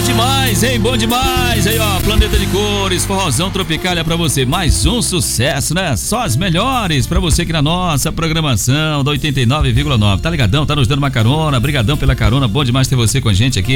demais, hein? Bom demais. Aí, ó, Planeta de Cores, forrozão tropical é pra você. Mais um sucesso, né? Só as melhores pra você aqui na nossa programação da 89,9. Tá ligadão? Tá nos dando uma carona. Brigadão pela carona. Bom demais ter você com a gente aqui.